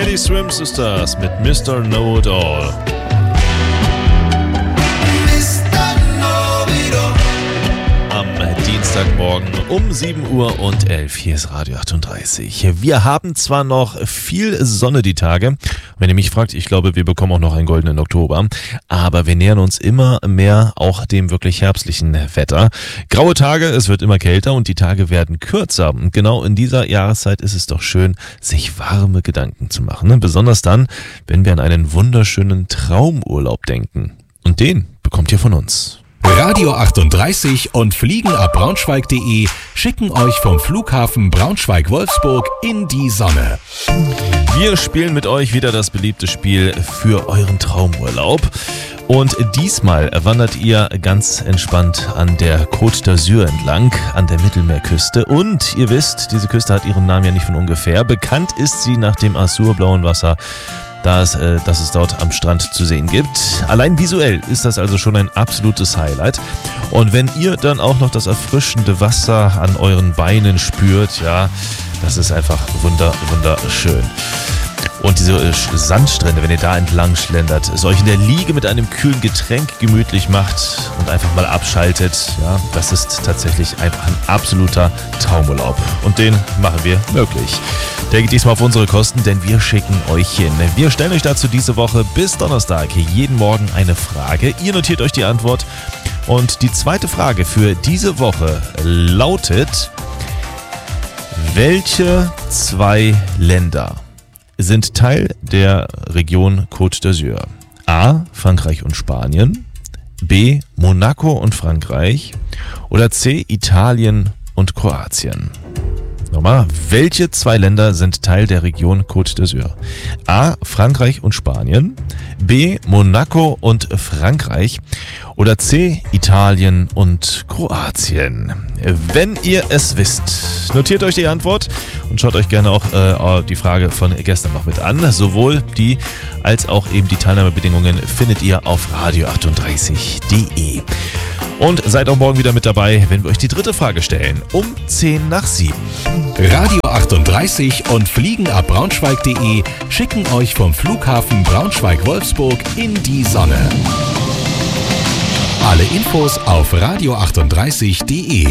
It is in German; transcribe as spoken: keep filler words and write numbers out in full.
Teddy Swim Sisters mit Mister Know-It-All. Am Dienstagmorgen um sieben Uhr und elf. Hier ist Radio achtunddreißig. Wir haben zwar noch viel Sonne die Tage. Wenn ihr mich fragt, ich glaube, wir bekommen auch noch einen goldenen Oktober. Aber wir nähern uns immer mehr auch dem wirklich herbstlichen Wetter. Graue Tage, es wird immer kälter und die Tage werden kürzer. Und genau in dieser Jahreszeit ist es doch schön, sich warme Gedanken zu machen. Besonders dann, wenn wir an einen wunderschönen Traumurlaub denken. Und den bekommt ihr von uns. Radio achtunddreißig und fliegenabbraunschweig punkt de schicken euch vom Flughafen Braunschweig-Wolfsburg in die Sonne. Wir spielen mit euch wieder das beliebte Spiel für euren Traumurlaub. Und diesmal wandert ihr ganz entspannt an der Côte d'Azur entlang, an der Mittelmeerküste. Und ihr wisst, diese Küste hat ihren Namen ja nicht von ungefähr. Bekannt ist sie nach dem azurblauen Wasser, Das, äh, das es dort am Strand zu sehen gibt. Allein visuell ist das also schon ein absolutes Highlight. Und wenn ihr dann auch noch das erfrischende Wasser an euren Beinen spürt, ja, das ist einfach wunder, wunderschön. Und diese äh, Sandstrände, wenn ihr da entlang schlendert, es euch in der Liege mit einem kühlen Getränk gemütlich macht und einfach mal abschaltet, ja, das ist tatsächlich einfach ein absoluter Traumurlaub. Und den machen wir möglich. Der geht diesmal auf unsere Kosten, denn wir schicken euch hin. Wir stellen euch dazu diese Woche bis Donnerstag jeden Morgen eine Frage. Ihr notiert euch die Antwort. Und die zweite Frage für diese Woche lautet: Welche zwei Länder sind Teil der Region Côte d'Azur? A. Frankreich und Spanien, B. Monaco und Frankreich oder C. Italien und Kroatien? Nochmal, welche zwei Länder sind Teil der Region Côte d'Azur? A. Frankreich und Spanien, B. Monaco und Frankreich oder C. Italien und Kroatien? Wenn ihr es wisst, notiert euch die Antwort und schaut euch gerne auch äh, die Frage von gestern noch mit an. Sowohl die als auch eben die Teilnahmebedingungen findet ihr auf radio achtunddreißig punkt de. Und seid auch morgen wieder mit dabei, wenn wir euch die dritte Frage stellen, um zehn nach sieben. Radio achtunddreißig und fliegenabbraunschweig punkt de schicken euch vom Flughafen Braunschweig-Wolfsburg in die Sonne. Alle Infos auf radio achtunddreißig punkt de.